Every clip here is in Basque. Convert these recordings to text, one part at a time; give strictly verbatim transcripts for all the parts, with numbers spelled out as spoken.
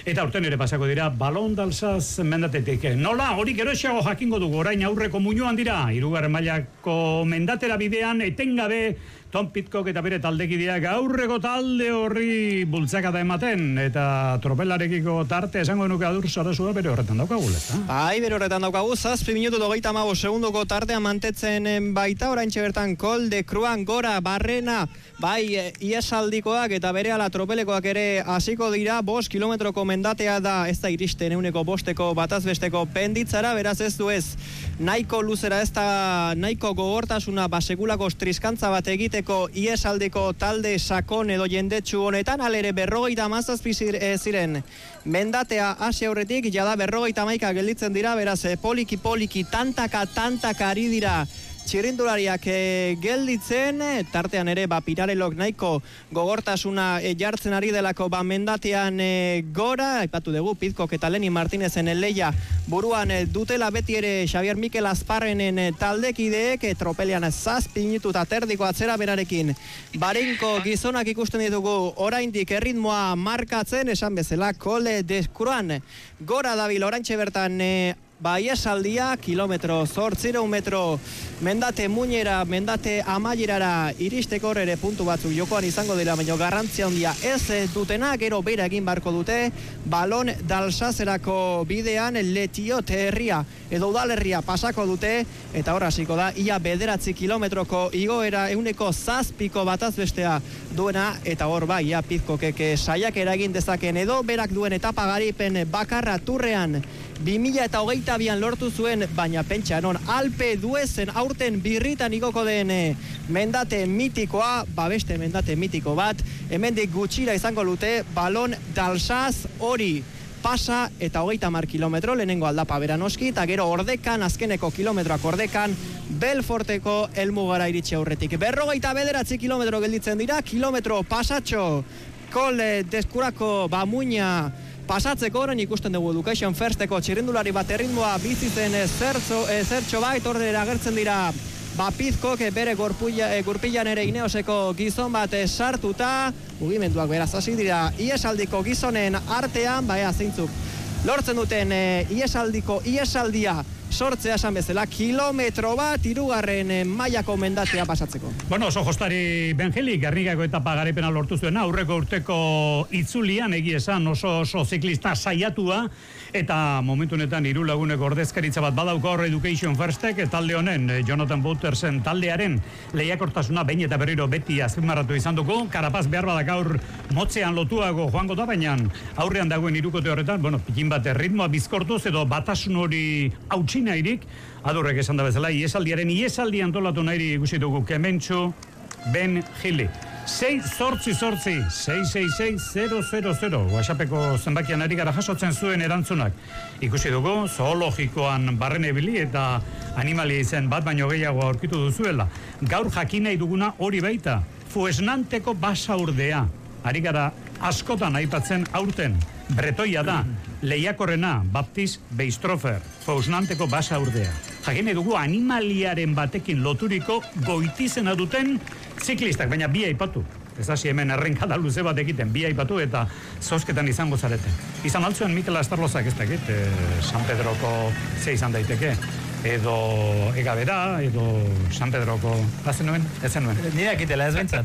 Eta urten ere pasako dira Balon d'Alsaz mendatetik. Nola, hori geroxeago jakingo dugu, orain aurreko muinoan dira, hirugarren mailako mendatera bidean, etengabe Tom Pitcock eta bere taldekideak aurreko talde horri bultzakada ematen, eta tropelarekiko tarte esango nuke Adur Sarasua bere horretan daukagu, ezta? Bai, bere horretan daukagu, zazpi minutu hogeita hamabost segundoko tartean mantetzen baita, oraintxe bertan Col de Cruan gora barrena, bai, iesaldikoak eta berehala tropelekoak ere hasiko dira, bost kilometroko mendatea da, ez da iristen euneko bosteko batazbesteko penditzara, beraz ez du ez, nahiko luzera ez da nahiko gogortasuna basekulako triskantza bat egite iesaldeko talde sakon edo jendetsu honetan, alere berrogeita hamazazpi ziren mendatea hasi aurretik, jada berrogeita hamaika gelditzen dira, beraz poliki poliki tantaka tantaka ari dira txirrindulariak e, gelditzen, tartean ere ba, Pirarelok nahiko gogortasuna e, jartzen ari delako ba, mendatean e, gora, aipatu dugu Pitcock eta Leni Martinezen leia buruan e, dutela beti ere Xavier Mikel Azparrenen e, taldekideek, e, tropelean zazpi minutu eta terdiko atzera berarekin Barinko gizonak ikusten ditugu oraindik erritmoa markatzen, esan bezala Col de Cruan gora dabil oraintxe bertan e, ba, iesaldia, kilometro zortzireun metro mendate muñera, mendate amaierara iristeko ere puntu batzuk jokoan izango dira, baina garrantzia handia ez dutena, gero bera egin barko dute Balon d'Alsazerako bidean Letiot herria edo udalerria pasako dute, eta hor hasiko da ia bederatzi kilometroko igoera euneko zazpiko batazbestea duena, eta hor bai, ia Pitcockek saiak eragin dezaken edo berak duen etapa garipen bakarra turrean bi mila hogeita bian lortu zuen, baina pentsa non Alpe d'Huezen aurten birritan igoko den e, mendate mitikoa, babeste mendate mitiko bat, hemendik gutxira izango lute Balon d'Alsaz hori pasa eta hogeita hamar kilometro lehenengo aldapa beranoski, eta gero ordekan, azkeneko kilometroak ordekan, Belforteko helmugara iritsi aurretik. Berrogeita bederatzi kilometro gelditzen dira, kilometro pasatxo, Col de Cruako bamuina pasatzeko, orain ikusten dugu Education Firsteko txirrindulari bat erritmoa bizitzen zertxo, e, zertxo bait, ordere agertzen dira ba Pitcock bere gurpilan ere Ineoseko gizon bat sartuta, mugimenduak beraz hasi dira iesaldiko gizonen artean, baina zeintzuk lortzen duten e, iesaldiko iesaldia sortzea esan bezala, kilometro bat hirugarren mailako mendatea pasatzeko. Bueno, oso jostari Benjeli, Gernikako etapa garaipena lortu zuena, aurreko urteko itzulian egi esan oso oso ziklista saiatua, eta momentu honetan hiru laguneko ordezkaritza bat badauko hor Education Firstek, talde honen, Jonathan Boutersen taldearen lehiakortasuna behin eta berriro beti azpimarratu izan dugu, Karapaz behar badak aur motzean lotuago joango da, baina aurrean dagoen hirukote horretan, bueno, pikin bat ritmoa bizkortuz edo batasun hori hautsi nairik, Adurrek esan da bezala, iesaldiaren iesaldi antolatu nahi ikusi dugu Kementxu Benjili. sei zortzi zortzi, sei sei sei zero zero zero, WhatsAppeko zenbakian ari gara jasotzen zuen erantzunak. Ikusi dugu, zoologikoan barren ebili eta animalia izen bat baino gehiago aurkitu duzuela. Gaur jakin nahi duguna hori baita, Fuesnanteko basaurdea. Ari gara askotan aipatzen aurten, bretoia da, lehiakorrena, Baptist Beistrofer, Fuesnanteko basaurdea. Jakin nahi dugu animaliaren batekin loturiko goitizena duten ziklistak, baina bi aipatu. Ez hasi hemen errenkada luze bat egiten, bi aipatu eta zozketan izango zareten. Izan altzuen Mikel Astarlozak ez dakit, e, San Pedroko ze izan daiteke, edo Egabera, edo San Pedroko, hazen nuen? Ez zen nuen. Nire akitela ez bentsat.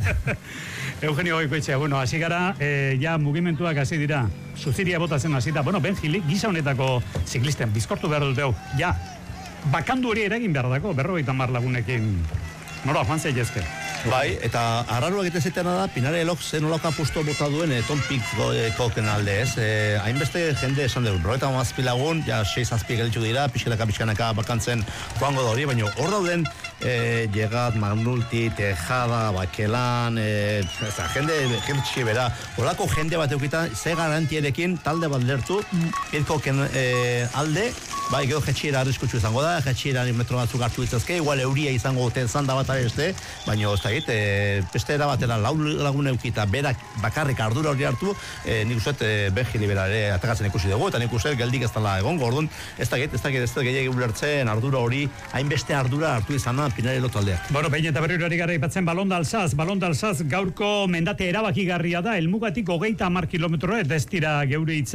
Eugenio Goikoetxea, bueno, hasi gara, e, ja mugimentuak hasi dira, Zuziria botazen hasi da, bueno, Benjili, gisa honetako ziklisten, bizkortu behar dut ja, bakandu hori eragin behar dako, berrogeita hamar lagunekin, nora, joan zaitezke. Bai, eta arrarua egiten zitena da, Pinarelok zen olako apustu bota duen e, Tom Pitcocken alde, ez? E, hainbeste jende esan dugu, berrogeita hamazazpi lagun, ja, sei zazpi gelditu dira, pixkanaka, pixkanaka bakantzen joango da hori, baina hor dauden, e, Llegat, Magnulti, Tejada, Bakelan, e, eza, jende, jende txibera, olako jende bat eukita, ze garantierekin talde bat lertu, Pitcocken e, alde, bai, gero jetxiera arriskutsu izango da, jetxiera metro batzuk hartu ditzazke, igual euria izango ten zanda bat beste, baina ez dakit, e, beste erabatera lau lagun eukita berak bakarrik ardura hori hartu, e, nik uste e, Benjili bera ere atakatzen ikusi dugu, eta nik uste geldik ez dela egongo, orduan, ez dakit, ez dakit, ez dakit gehiagin ulertzen ardura hori, hainbeste ardura hartu izana Pinarelok taldeak. Bueno, behin eta berriro ari gara ipatzen Balon d'Alsaz, Balon d'Alsaz gaurko mendate erabakigarria da, helmugatik hogeita hamar kilometro ez dira geure hitz